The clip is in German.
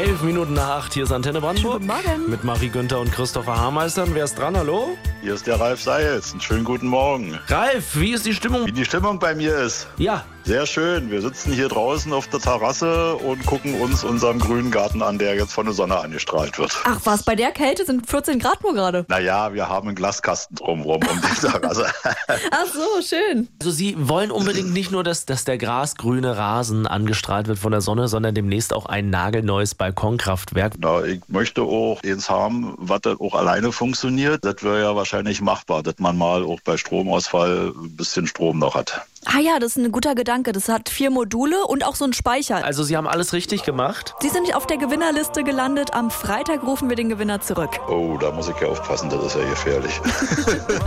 7:11, hier ist Antenne Brandenburg. Guten Morgen. Mit Marie Günther und Christopher Haarmeister. Wer ist dran? Hallo? Hier ist der Ralf Seils. Einen schönen guten Morgen. Ralf, wie ist die Stimmung? Wie die Stimmung bei mir ist? Ja. Sehr schön. Wir sitzen hier draußen auf der Terrasse und gucken uns unseren grünen Garten an, der jetzt von der Sonne angestrahlt wird. Ach was, bei der Kälte sind 14 Grad nur gerade. Naja, wir haben einen Glaskasten drumherum um die Terrasse. Ach so, schön. Also Sie wollen unbedingt nicht nur, dass der grasgrüne Rasen angestrahlt wird von der Sonne, sondern demnächst auch ein nagelneues Balkonkraftwerk. Na, ich möchte auch eins haben, was das auch alleine funktioniert. Das wäre ja wahrscheinlich machbar, dass man mal auch bei Stromausfall ein bisschen Strom noch hat. Ah ja, das ist ein guter Gedanke. Das hat 4 Module und auch so einen Speicher. Also Sie haben alles richtig gemacht? Sie sind auf der Gewinnerliste gelandet. Am Freitag rufen wir den Gewinner zurück. Oh, da muss ich ja aufpassen, das ist ja gefährlich.